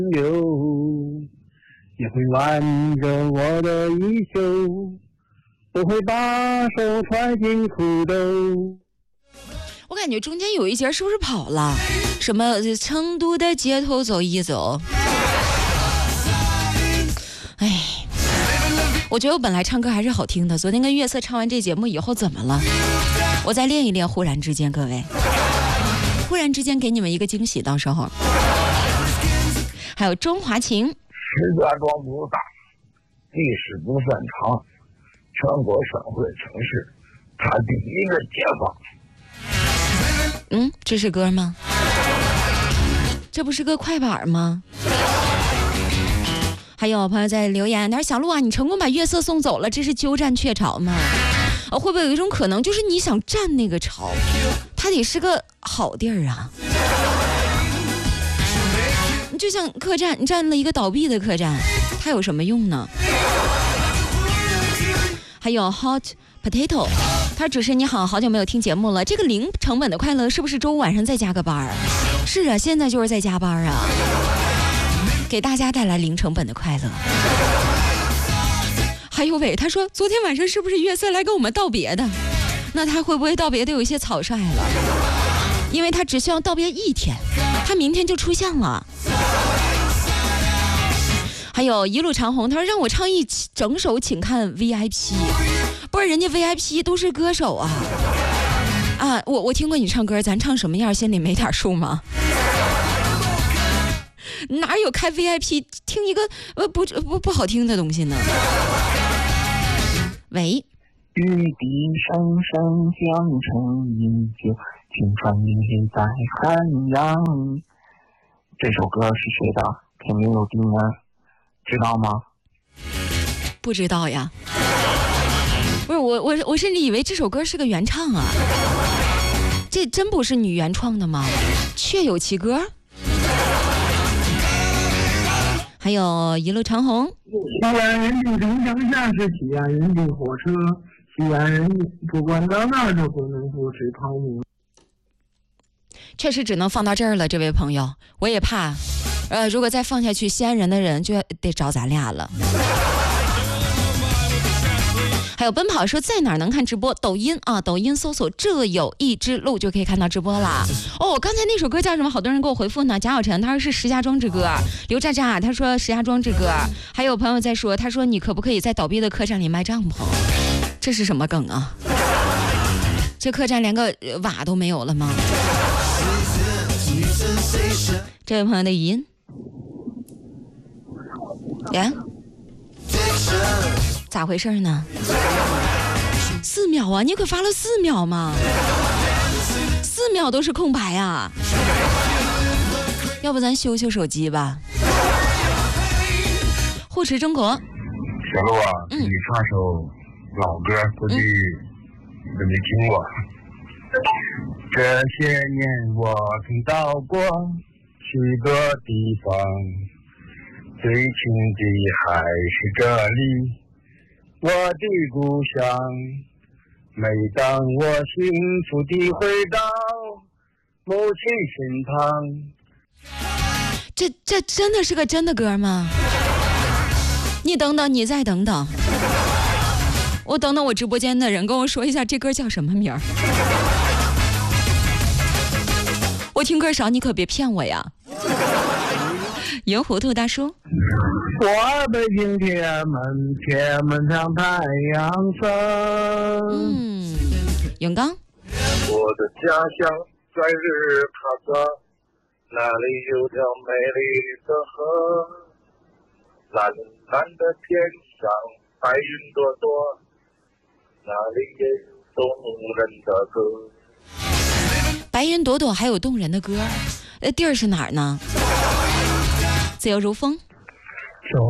友，也会挽着我的衣袖，不会把手揣进裤兜。 我感觉中间有一节是不是跑了？什么成都的街头走一走？哎，我觉得我本来唱歌还是好听的，昨天跟月色唱完这节目以后怎么了？我再练一练，忽然之间，各位，忽然之间给你们一个惊喜，到时候。还有中华情， 石家庄不大，历史不算长，全国省会城市，它第一个解放。 这是歌吗？这不是个快板吗？还有朋友在留言，他说小鹿啊，你成功把月色送走了，这是鸠占鹊巢吗？会不会有一种可能，就是你想占那个巢，它得是个好地儿啊？就像客栈，你占了一个倒闭的客栈，它有什么用呢？还有 hot potato， 他只是你好久没有听节目了。这个零成本的快乐是不是周五晚上再加个班啊？是啊，现在就是在加班啊，给大家带来零成本的快乐。还有伟，他说昨天晚上是不是月色来跟我们道别的？那他会不会道别的有一些草率了？因为他只需要道别一天，他明天就出现了。还有一路长虹，他说让我唱一整首请看 VIP， 不是人家 VIP 都是歌手啊！我听过你唱歌，咱唱什么样心里没点数吗？哪有开 VIP 听一个不好听的东西呢？喂， 玉笛声声响成一旧，青川里在汉阳。这首歌是谁的？肯定有定啊，知道吗？ 不知道呀。不是我甚至以为这首歌是个原唱啊，这真不是女原创的吗？确有其歌。还有一路长虹， 西安人进城乡下是西安人进火车，西安人不管到哪儿都不能不吃泡馍。 确实只能放到这儿了，这位朋友，我也怕，如果再放下去，西安人的人就得找咱俩了。还有奔跑说在哪儿能看直播？抖音啊，抖音搜索这有一支路就可以看到直播啦。刚才那首歌叫什么？好多人给我回复呢。贾小晨他说是石家庄之歌，刘渣渣他说石家庄之歌。还有朋友在说，他说你可不可以在倒闭的客栈里卖帐篷？这是什么梗啊？这客栈连个瓦都没有了吗？这位朋友的语音，咋回事呢？4秒啊，你可发了4秒吗？4秒都是空白啊！要不咱修修手机吧？护持中国。 小鹿啊，你唱首老歌，估计你都没听过。这些年我曾到过许多地方，最亲的还是这里，我的故乡。每当我幸福地回到母亲身旁。 这真的是个真的歌吗？你等等，你再等等，我等等我直播间的人跟我说一下这歌叫什么名儿。我听歌少，你可别骗我呀。圆糊涂大叔， 我北京铁门上太阳升。 永刚， 我的家乡在日喀则，那里有条美丽的河，蓝蓝的天上白云朵朵，那里也有动人的歌。 白云朵朵还有动人的歌，地儿是哪儿呢？自由如风。